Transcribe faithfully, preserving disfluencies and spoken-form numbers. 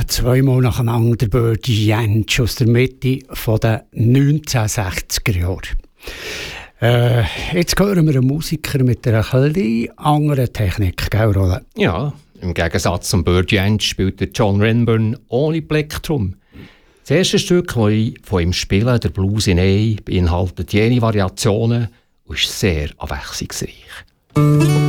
zweimal nacheinander der Birdie Jentsch aus der Mitte der neunzehnhundertsechziger Jahre. Äh, jetzt hören wir einen Musiker mit einer etwas anderen Technik, gell, Rolle? Ja, im Gegensatz zum Birdie Jentsch spielt der John Renburn ohne Plektrum. Das erste Stück, das ich von ihm spiele, der Blues in E, beinhaltet jene Variationen und ist sehr abwechslungsreich.